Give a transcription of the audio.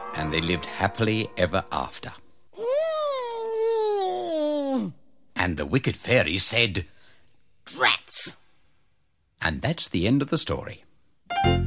And they lived happily ever after. And the wicked fairy said, "Drats!" And that's the end of the story.